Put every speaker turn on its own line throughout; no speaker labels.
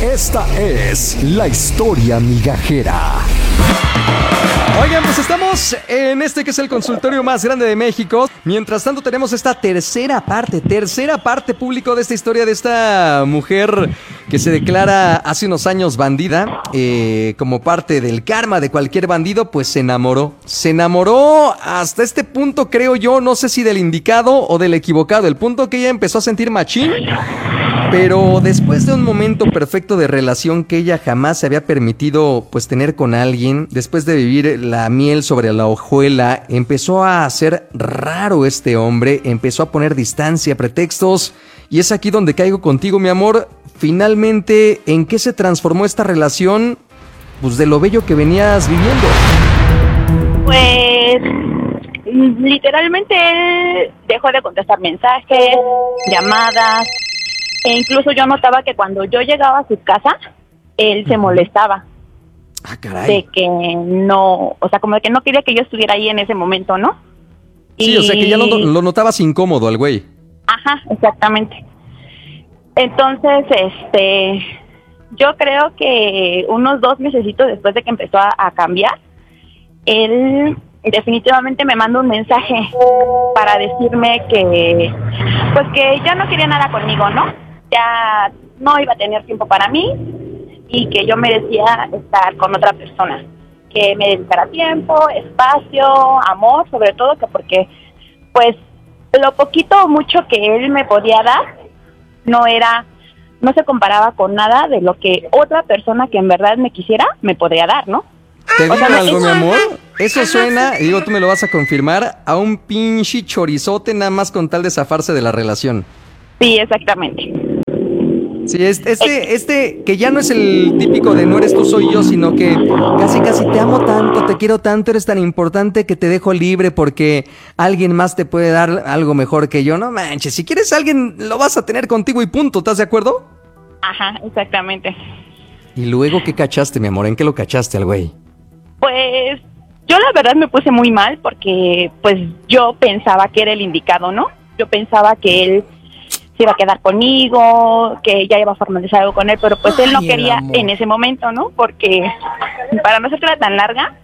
Esta es la historia migajera.
Oigan, pues estamos en este que es el consultorio más grande de México. Mientras tanto tenemos esta tercera parte público de esta historia de esta mujer que se declara hace unos años bandida. Como parte del karma de cualquier bandido, pues se enamoró. Se enamoró hasta este punto, creo yo, no sé si del indicado o del equivocado. El punto que ella empezó a sentir machín. Pero después de un momento perfecto de relación que ella jamás se había permitido pues tener con alguien, después de vivir la miel sobre la hojuela, empezó a hacer raro este hombre, empezó a poner distancia, pretextos, y es aquí donde caigo contigo, mi amor. Finalmente, ¿en qué se transformó esta relación? Pues de lo bello que venías viviendo.
Pues literalmente él dejó de contestar mensajes, llamadas. E incluso yo notaba que cuando yo llegaba a su casa, él se molestaba.
Ah, caray.
De que no, o sea, como de que no quería que yo estuviera ahí en ese momento, ¿no?
Sí, o sea que ya lo notabas incómodo al güey.
Ajá, exactamente. Entonces, yo creo que unos 2 mesecitos después de que empezó a cambiar, él definitivamente me mandó un mensaje para decirme que, pues que ya no quería nada conmigo, ¿no? Ya no iba a tener tiempo para mí y que yo merecía estar con otra persona, que me dedicara tiempo, espacio, amor, sobre todo, que porque pues lo poquito o mucho que él me podía dar no se comparaba con nada de lo que otra persona que en verdad me quisiera me podría dar, ¿no?
Te digo algo, mi amor, eso suena, y digo, tú me lo vas a confirmar, a un pinche chorizote nada más con tal de zafarse de la relación.
Sí, exactamente.
Sí, este que ya no es el típico de no eres tú, soy yo, sino que casi te amo tanto, te quiero tanto, eres tan importante que te dejo libre porque alguien más te puede dar algo mejor que yo. No manches, si quieres a alguien lo vas a tener contigo y punto, ¿estás de acuerdo?
Ajá, exactamente.
¿Y luego qué cachaste, mi amor? ¿En qué lo cachaste al güey?
Pues yo la verdad me puse muy mal porque pues yo pensaba que era el indicado, ¿no? Yo pensaba que él se iba a quedar conmigo, que ya iba a formalizar algo con él, pero pues él no quería en ese momento, ¿no? Porque para no hacértela tan larga,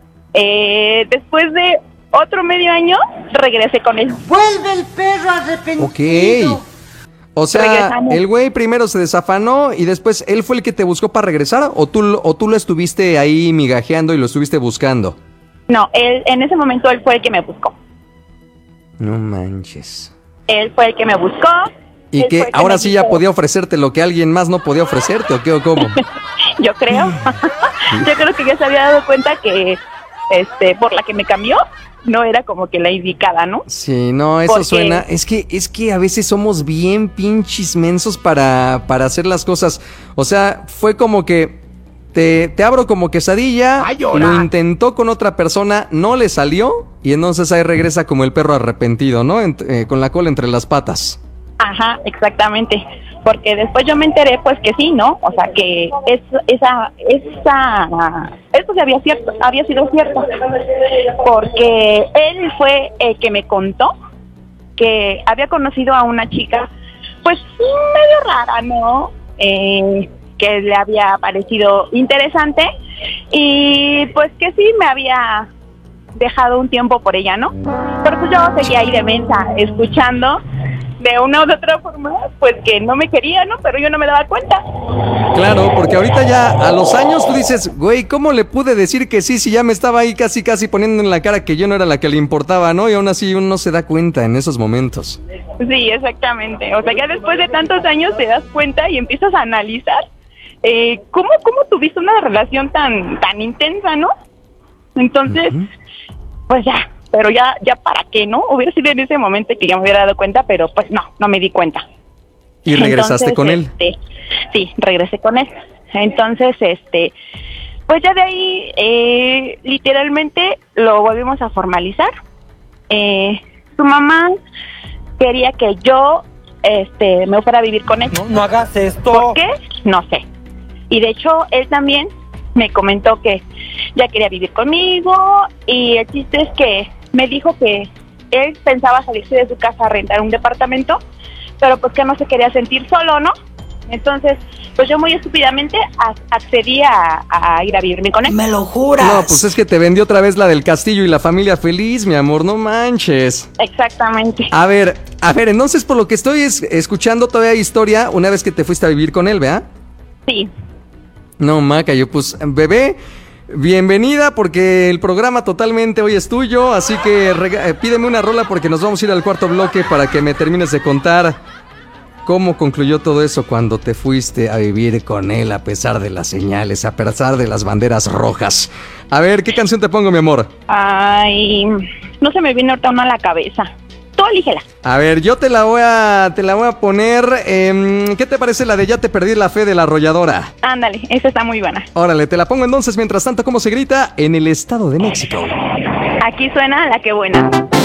después de otro medio año regresé con él.
¡Vuelve el perro arrepentido!
Ok. O sea, regresamos. El güey primero se desafanó y después él fue el que te buscó para regresar, o tú lo estuviste ahí migajeando y lo estuviste buscando.
No, en ese momento él fue el que me buscó.
No manches.
Él fue el que me buscó.
¿Y que ahora sí ya podía ofrecerte lo que alguien más no podía ofrecerte o qué o cómo?
Yo creo. Yo creo que ya se había dado cuenta que por la que me cambió no era como que la indicada, ¿no?
Sí, no, eso porque suena. Es que a veces somos bien pinches mensos para hacer las cosas. O sea, fue como que te abro como quesadilla, lo intentó con otra persona, no le salió, y entonces ahí regresa como el perro arrepentido, ¿no? Con la cola entre las patas.
Ajá, exactamente. Porque después yo me enteré, pues que sí, ¿no? O sea, que esto había sido cierto. Porque él fue el que me contó que había conocido a una chica, pues medio rara, ¿no? Que le había parecido interesante y pues que sí me había dejado un tiempo por ella, ¿no? Pero pues yo seguía ahí de mensa, escuchando de una u otra forma, pues que no me quería, ¿no? Pero yo no me daba cuenta.
Claro, porque ahorita ya a los años tú dices, güey, ¿cómo le pude decir que sí si ya me estaba ahí casi poniendo en la cara que yo no era la que le importaba, ¿no? Y aún así uno no se da cuenta en esos momentos.
Sí, exactamente. O sea, ya después de tantos años te das cuenta y empiezas a analizar cómo tuviste una relación tan intensa, ¿no? Entonces, pues ya, pero ya para qué, ¿no? Hubiera sido en ese momento que ya me hubiera dado cuenta, pero pues no me di cuenta.
¿Y regresaste
entonces,
con él?
Sí, regresé con él. Entonces, pues ya de ahí, literalmente lo volvimos a formalizar. Su mamá quería que yo, me fuera a vivir con él.
No hagas esto.
¿Por qué? No sé. Y de hecho, él también me comentó que ya quería vivir conmigo, y el chiste es que me dijo que él pensaba salirse de su casa a rentar un departamento, pero pues que no se quería sentir solo, ¿no? Entonces, pues yo muy estúpidamente accedí a ir a vivirme con él.
¿Me lo juras?
No, pues es que te vendió otra vez la del castillo y la familia feliz, mi amor, no manches.
Exactamente.
A ver, entonces por lo que estoy escuchando todavía hay historia una vez que te fuiste a vivir con él, ¿verdad?
Sí.
No, Maca, yo pues, bebé, bienvenida porque el programa totalmente hoy es tuyo, así que pídeme una rola porque nos vamos a ir al cuarto bloque para que me termines de contar cómo concluyó todo eso cuando te fuiste a vivir con él a pesar de las señales, a pesar de las banderas rojas. A ver, ¿qué canción te pongo, mi amor?
Ay, no se me viene ahorita una a la cabeza. Tú elígela.
A ver, yo te la voy a poner. ¿Qué te parece la de Ya te perdí la fe de La Arrolladora?
Ándale, esa está muy buena.
Órale, te la pongo entonces. Mientras tanto, ¿cómo se grita en el Estado de México?
Aquí suena La Que Buena.